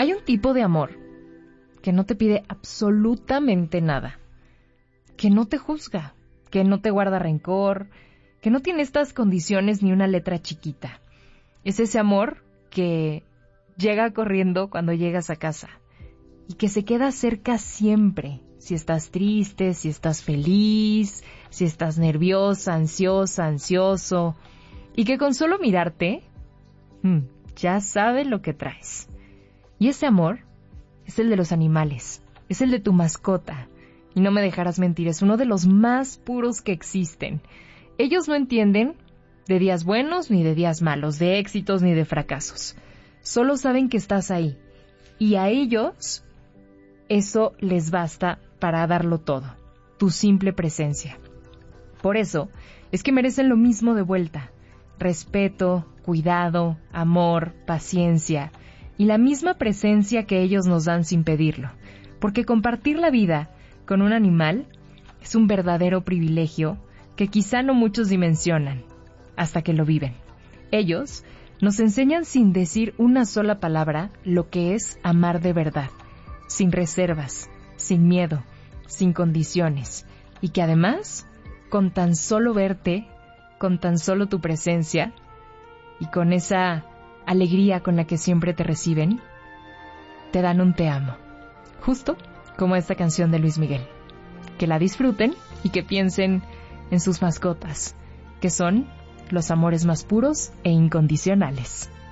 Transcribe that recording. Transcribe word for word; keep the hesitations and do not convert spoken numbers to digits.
Hay un tipo de amor que no te pide absolutamente nada, que no te juzga, que no te guarda rencor, que no tiene estas condiciones ni una letra chiquita. Es ese amor que llega corriendo cuando llegas a casa y que se queda cerca siempre, si estás triste, si estás feliz, si estás nerviosa, ansiosa, ansioso, y que con solo mirarte, mmm, ya sabe lo que traes. Y ese amor es el de los animales, es el de tu mascota, y no me dejarás mentir, es uno de los más puros que existen. Ellos no entienden de días buenos ni de días malos, de éxitos ni de fracasos. Solo saben que estás ahí, y a ellos eso les basta para darlo todo, tu simple presencia. Por eso es que merecen lo mismo de vuelta: respeto, cuidado, amor, paciencia y la misma presencia que ellos nos dan sin pedirlo, porque compartir la vida con un animal es un verdadero privilegio que quizá no muchos dimensionan hasta que lo viven. Ellos nos enseñan sin decir una sola palabra lo que es amar de verdad, sin reservas, sin miedo, sin condiciones, y que además, con tan solo verte, con tan solo tu presencia y con esa alegría con la que siempre te reciben, te dan un te amo, justo como esta canción de Luis Miguel. Que la disfruten y que piensen en sus mascotas, que son los amores más puros e incondicionales.